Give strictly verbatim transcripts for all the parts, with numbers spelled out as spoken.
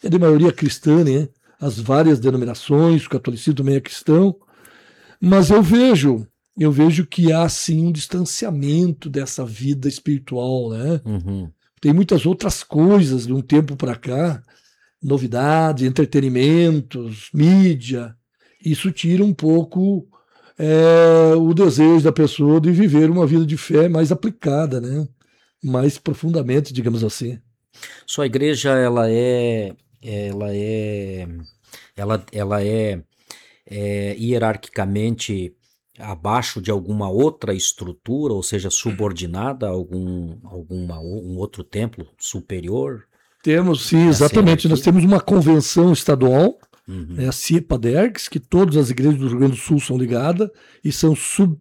é de maioria cristã, né? As várias denominações, o catolicismo também é cristão, mas eu vejo, eu vejo que há sim um distanciamento dessa vida espiritual, né? Uhum. Tem muitas outras coisas de um tempo para cá, novidades, entretenimentos, mídia, isso tira um pouco é, o desejo da pessoa de viver uma vida de fé mais aplicada, né? Mais profundamente, digamos assim. Sua igreja, ela é, ela é, ela, ela é, é hierarquicamente abaixo de alguma outra estrutura, ou seja, subordinada a algum, alguma, um outro templo superior? Temos, sim, Essa exatamente. Nós hierarquia? temos uma convenção estadual, Uhum. né, a CIEPADERGS, que todas as igrejas do Rio Grande do Sul são ligadas e são, sub,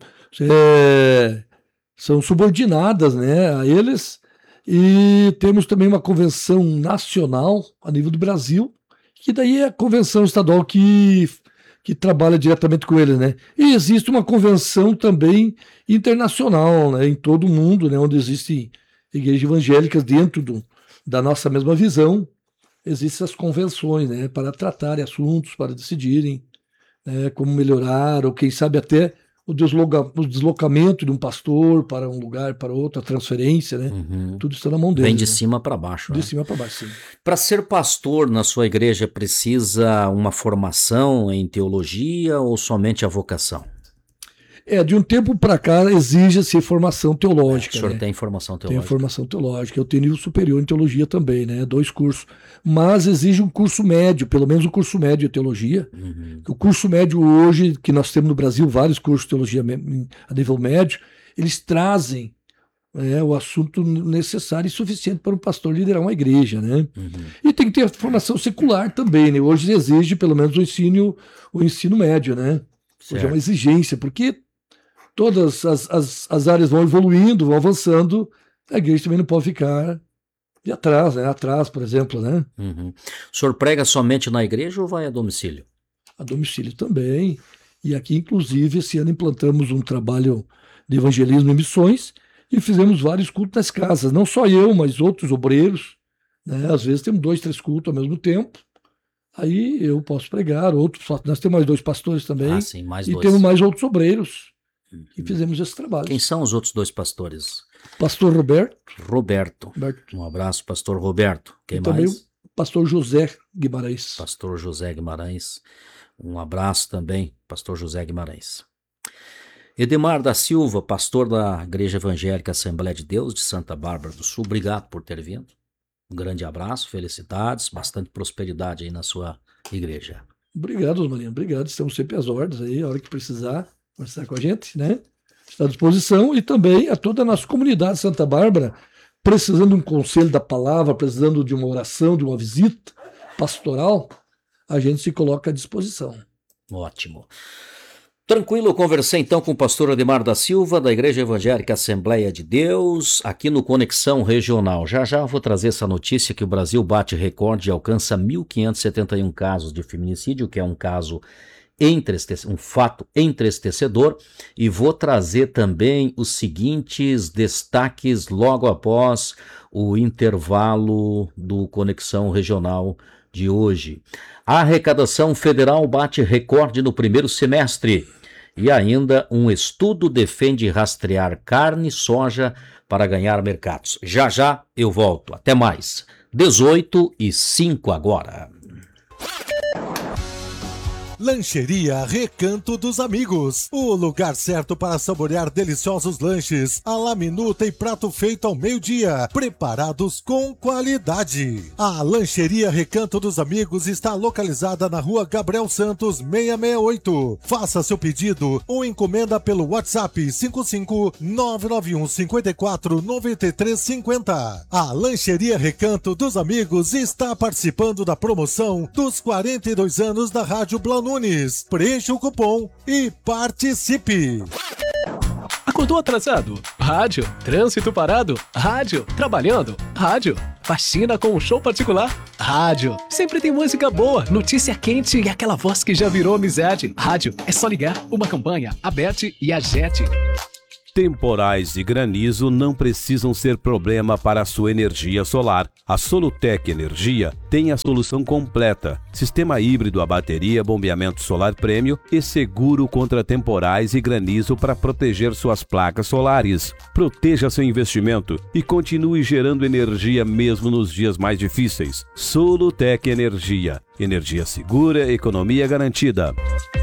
é, são subordinadas, né, a eles. E temos também uma convenção nacional a nível do Brasil, que daí é a convenção estadual que, que trabalha diretamente com eles, né? E existe uma convenção também internacional, né, em todo o mundo, né, onde existem igrejas evangélicas dentro do, da nossa mesma visão. Existem as convenções, né, para tratarem assuntos, para decidirem, né, como melhorar, ou quem sabe até o, desloca, o deslocamento de um pastor para um lugar, para outro, a transferência, né? Uhum. Tudo está na mão deles. Vem de né? cima para baixo. De né? cima para baixo, sim. Para ser pastor na sua igreja, precisa uma formação em teologia ou somente a vocação? É, de um tempo para cá exige-se formação teológica. É, o senhor né? tem formação teológica? Tenho formação teológica. Eu tenho nível superior em teologia também, né? Dois cursos. Mas exige um curso médio, pelo menos um curso médio de teologia. Uhum. O curso médio hoje, que nós temos no Brasil, vários cursos de teologia a nível médio, eles trazem é, o assunto necessário e suficiente para um pastor liderar uma igreja, né? Uhum. E tem que ter formação secular também, né? Hoje exige pelo menos o ensino, o ensino médio, né? Certo. Hoje é uma exigência, porque todas as, as, as áreas vão evoluindo, vão avançando, a igreja também não pode ficar de atrás, né? Atrás, por exemplo, né? Uhum. O senhor prega somente na igreja ou vai a domicílio? A domicílio também. E aqui, inclusive, esse ano implantamos um trabalho de evangelismo e missões e fizemos vários cultos nas casas. Não só eu, mas outros obreiros. Né? Às vezes temos dois, três cultos ao mesmo tempo. Aí eu posso pregar, outros. Nós temos mais dois pastores também. Ah, sim, mais e dois. temos mais outros obreiros. Uhum. E fizemos esse trabalho. Quem são os outros dois pastores? Pastor Roberto. Roberto. Roberto. Um abraço, pastor Roberto. Quem e mais? Também o pastor José Guimarães. Pastor José Guimarães. Um abraço também, pastor José Guimarães. Edemar da Silva, pastor da Igreja Evangélica Assembleia de Deus de Santa Bárbara do Sul, obrigado por ter vindo. Um grande abraço, felicidades, bastante prosperidade aí na sua igreja. Obrigado, Osmarinho, obrigado. Estamos sempre às ordens aí, a hora que precisar, conversar com a gente, né? Está à disposição. E também a toda a nossa comunidade de Santa Bárbara, precisando de um conselho da palavra, precisando de uma oração, de uma visita pastoral, a gente se coloca à disposição. Ótimo. Tranquilo, eu conversei então com o pastor Edemar da Silva, da Igreja Evangélica Assembleia de Deus, aqui no Conexão Regional. Já já vou trazer essa notícia que o Brasil bate recorde e alcança mil quinhentos e setenta e um casos de feminicídio, que é um caso entristecedor, um fato entristecedor, e vou trazer também os seguintes destaques logo após o intervalo do Conexão Regional de hoje. A arrecadação federal bate recorde no primeiro semestre e ainda um estudo defende rastrear carne e soja para ganhar mercados. Já já eu volto. Até mais. dezoito e cinco agora. Lancheria Recanto dos Amigos, o lugar certo para saborear deliciosos lanches, à la minuta e prato feito ao meio-dia, preparados com qualidade. A Lancheria Recanto dos Amigos está localizada na rua Gabriel Santos, seiscentos e sessenta e oito. Faça seu pedido ou encomenda pelo WhatsApp cinco cinco nove nove um cinco quatro nove três cinco zero. A Lancheria Recanto dos Amigos está participando da promoção dos quarenta e dois anos da Rádio Blanú. Preencha o cupom e participe! Acordou atrasado? Rádio. Trânsito parado? Rádio. Trabalhando? Rádio. Faxina com um show particular? Rádio. Sempre tem música boa, notícia quente e aquela voz que já virou amizade. Rádio. É só ligar. Uma campanha, a Beth e a Jet. Temporais e granizo não precisam ser problema para a sua energia solar. A Solutec Energia tem a solução completa: sistema híbrido a bateria, bombeamento solar prêmio e seguro contra temporais e granizo para proteger suas placas solares. Proteja seu investimento e continue gerando energia mesmo nos dias mais difíceis. Solutec Energia. Energia segura, economia garantida.